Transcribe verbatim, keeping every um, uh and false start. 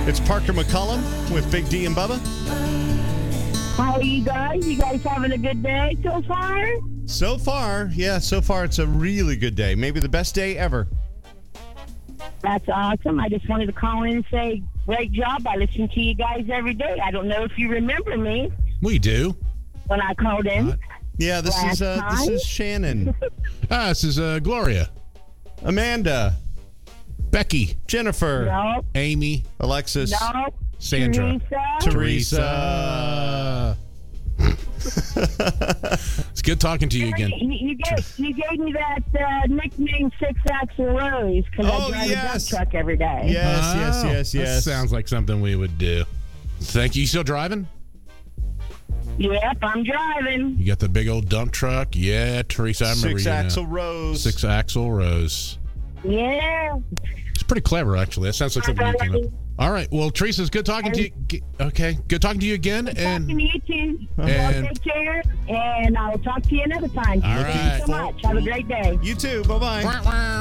It's Parker McCullum with Big D and Bubba. How are you guys? You guys having a good day so far? So far, yeah, so far it's a really good day. Maybe the best day ever. That's awesome. I just wanted to call in and say, great job. I listen to you guys every day. I don't know if you remember me We do. when I called in. What? Yeah, this Last is uh, this time? is Shannon, Ah, this is uh, Gloria, Amanda, Becky, Jennifer, No, Amy, Alexis, no. Sandra, Teresa. Teresa. It's good talking to you again. You, you, gave, you gave me that uh, nickname Six Axle Rose because Oh, I drive yes. a dump truck every day. Yes, yes, Oh, yes, that yes. sounds like something we would do. Thank you. You still driving? Yep, I'm driving. You got the big old dump truck? Yeah, Teresa, I remember Six you now. Axle Rose. Six Axle Rose. Yeah. It's pretty clever, actually. That sounds like something you came up. All right. Well, Teresa, it's good talking to you. G- Okay. Good talking to you again. And Talking to you too. and- Well, take care, and I'll talk to you another time. All Thank right. you so much. Have a great day. You too. Bye-bye. Wah, wah.